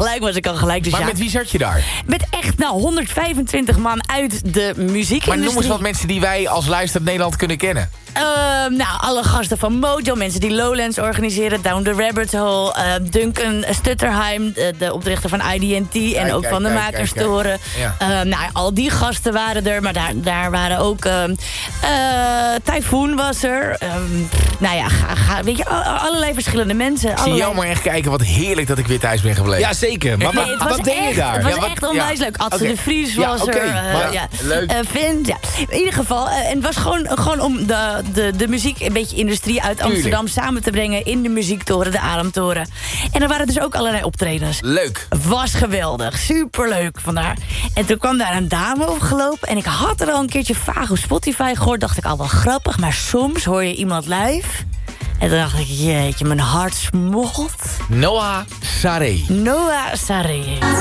gelijk was ik al gelijk. Dus Maar met wie zat je daar? Met echt 125 man uit de muziekindustrie. Maar noem eens wat mensen die wij als luisterend Nederland kunnen kennen. Alle gasten van Mojo, mensen die Lowlands organiseren, Down the Rabbit Hole, Duncan Stutterheim, de oprichter van IDT en ook van de Makerstoren. Ja. Al die gasten waren er, maar daar waren ook Typhoon was er. Weet je, allerlei verschillende mensen. Ik zie jou maar echt kijken, wat heerlijk dat ik weer thuis ben gebleven. Ja, zeker. Maar wat deed je daar? Het was echt onwijs leuk. Atze de Vries was er. Leuk. Vint, ja. In ieder geval, en het was gewoon om de muziekindustrie uit Amsterdam samen te brengen in de muziektoren, de Ademtoren. En er waren dus ook allerlei optredens. Leuk. Was geweldig. Superleuk vandaar. En toen kwam daar een dame opgelopen en ik had er al een keertje vaag op Spotify gehoord. Dacht ik al wel grappig, maar soms hoor je iemand live. En toen dacht ik, jeetje, mijn hart smolt. Noah Saré. Noah Saré.